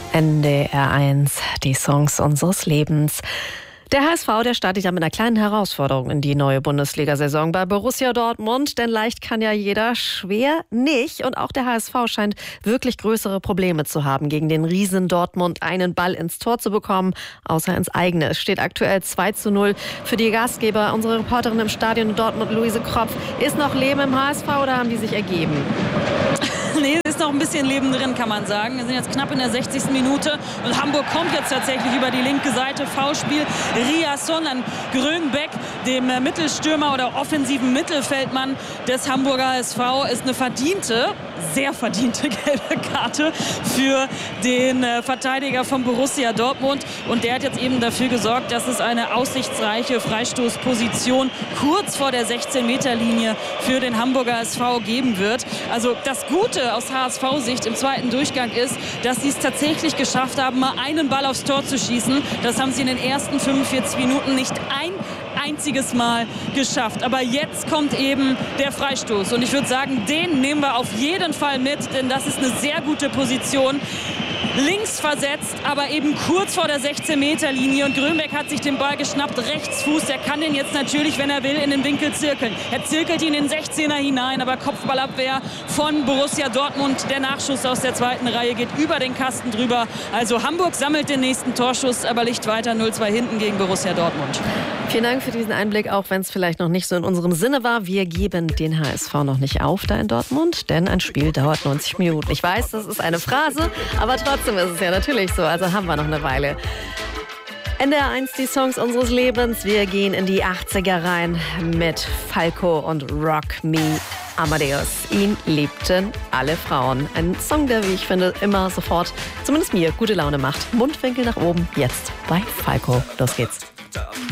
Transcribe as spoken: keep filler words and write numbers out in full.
N D R eins, die Songs unseres Lebens. Der H S V, der startet ja mit einer kleinen Herausforderung in die neue Bundesliga-Saison bei Borussia Dortmund. Denn leicht kann ja jeder, schwer nicht. Und auch der H S V scheint wirklich größere Probleme zu haben, gegen den Riesen Dortmund einen Ball ins Tor zu bekommen, außer ins eigene. Es steht aktuell zwei zu null für die Gastgeber. Unsere Reporterin im Stadion in Dortmund, Luise Kropf. Ist noch Leben im H S V oder haben die sich ergeben? Nee, ist noch ein bisschen Leben drin, kann man sagen. Wir sind jetzt knapp in der sechzigsten Minute und Hamburg kommt jetzt tatsächlich über die linke Seite. Foulspiel Riasson an Grönbeck, dem Mittelstürmer oder offensiven Mittelfeldmann des Hamburger H S V. Ist eine verdiente, sehr verdiente gelbe Karte für den Verteidiger von Borussia Dortmund. Und der hat jetzt eben dafür gesorgt, dass es eine aussichtsreiche Freistoßposition kurz vor der sechzehn-Meter-Linie für den Hamburger H S V geben wird. Also das Gute aus H S V-Sicht im zweiten Durchgang ist, dass sie es tatsächlich geschafft haben, mal einen Ball aufs Tor zu schießen. Das haben sie in den ersten fünfundvierzig Minuten nicht ein einziges Mal geschafft. Aber jetzt kommt eben der Freistoß. Und ich würde sagen, den nehmen wir auf jeden Fall mit, denn das ist eine sehr gute Position. Links versetzt, aber eben kurz vor der sechzehn-Meter-Linie. Und Grönbeck hat sich den Ball geschnappt, Rechtsfuß. Der kann den jetzt natürlich, wenn er will, in den Winkel zirkeln. Er zirkelt ihn in den sechzehner hinein, aber Kopfballabwehr von Borussia Dortmund. Der Nachschuss aus der zweiten Reihe geht über den Kasten drüber. Also Hamburg sammelt den nächsten Torschuss, aber liegt weiter null zwei hinten gegen Borussia Dortmund. Vielen Dank für diesen Einblick, auch wenn es vielleicht noch nicht so in unserem Sinne war. Wir geben den H S V noch nicht auf da in Dortmund, denn ein Spiel dauert neunzig Minuten. Ich weiß, das ist eine Phrase, aber trotzdem ist es ja natürlich so. Also haben wir noch eine Weile. N D R eins, die Songs unseres Lebens. Wir gehen in die achtziger rein mit Falco und Rock Me Amadeus. Ihn liebten alle Frauen. Ein Song, der, wie ich finde, immer sofort, zumindest mir, gute Laune macht. Mundwinkel nach oben, jetzt bei Falco. Los geht's.